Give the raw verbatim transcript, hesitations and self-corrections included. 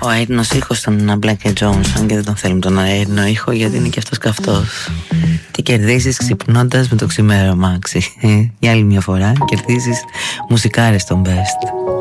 Ο αέρινος ήχος των Black Jones, αν και δεν τον θέλουμε τον αέρινο ήχο, γιατί είναι και αυτός καυτός. Τι κερδίζεις ξυπνώντας με το ξημέρωμα, για άλλη μια φορά κερδίζεις μουσικάρες των Best.